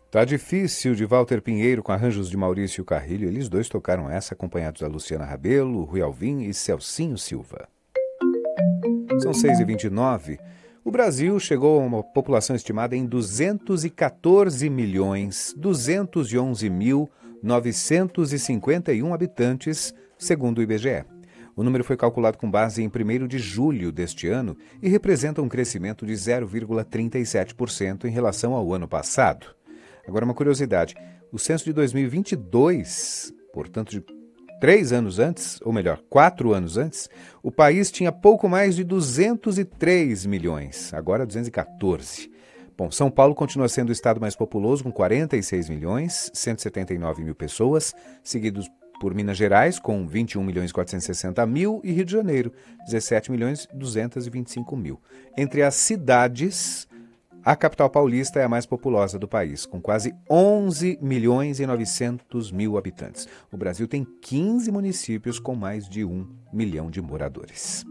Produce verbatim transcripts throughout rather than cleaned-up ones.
Tá difícil, de Walter Pinheiro com arranjos de Maurício Carrilho. Eles dois tocaram essa acompanhados da Luciana Rabelo, Rui Alvim e Celcinho Silva. São seis e vinte e nove. O Brasil chegou a uma população estimada em duzentos e quatorze milhões duzentos e onze mil novecentos e cinquenta e um habitantes, segundo o I B G E. O número foi calculado com base em primeiro de julho deste ano e representa um crescimento de zero vírgula trinta e sete por cento em relação ao ano passado. Agora, uma curiosidade, o censo de dois mil e vinte e dois, portanto, de três anos antes, ou melhor, quatro anos antes, o país tinha pouco mais de duzentos e três milhões, agora duzentos e quatorze. Bom, São Paulo continua sendo o estado mais populoso, com quarenta e seis milhões cento e setenta e nove mil pessoas, seguidos por Minas Gerais, com vinte e um milhões quatrocentos e sessenta mil, e Rio de Janeiro, dezessete milhões duzentos e vinte e cinco mil. Entre as cidades, a capital paulista é a mais populosa do país, com quase onze milhões e novecentos mil habitantes. O Brasil tem quinze municípios com mais de um milhão de moradores.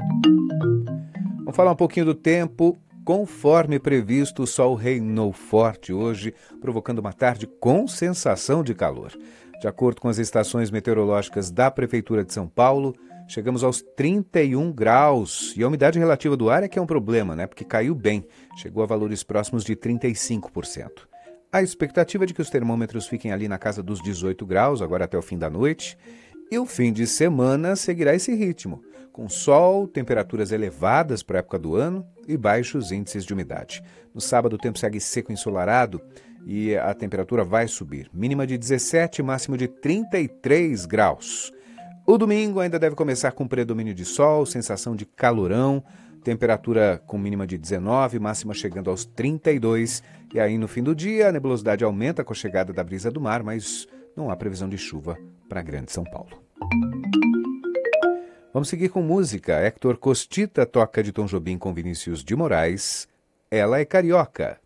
Vamos falar um pouquinho do tempo. Conforme previsto, o sol reinou forte hoje, provocando uma tarde com sensação de calor. De acordo com as estações meteorológicas da Prefeitura de São Paulo, chegamos aos trinta e um graus. E a umidade relativa do ar é que é um problema, né? Porque caiu bem. Chegou a valores próximos de trinta e cinco por cento. A expectativa é de que os termômetros fiquem ali na casa dos dezoito graus, agora até o fim da noite. E o fim de semana seguirá esse ritmo, com sol, temperaturas elevadas para a época do ano e baixos índices de umidade. No sábado o tempo segue seco e ensolarado e a temperatura vai subir. Mínima de dezessete, máximo de trinta e três graus. O domingo ainda deve começar com predomínio de sol, sensação de calorão, temperatura com mínima de dezenove, máxima chegando aos trinta e dois. E aí no fim do dia a nebulosidade aumenta com a chegada da brisa do mar, mas não há previsão de chuva para a Grande São Paulo. Vamos seguir com música. Héctor Costita toca de Tom Jobim com Vinícius de Moraes. Ela é carioca.